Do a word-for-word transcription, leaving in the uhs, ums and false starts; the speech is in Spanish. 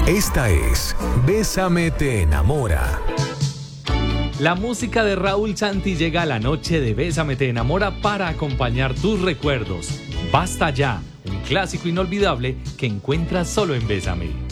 Esta es Bésame te enamora. La música de Raúl Santi llega a la noche de Bésame te enamora para acompañar tus recuerdos. Basta ya, un clásico inolvidable que encuentras solo en Bésame.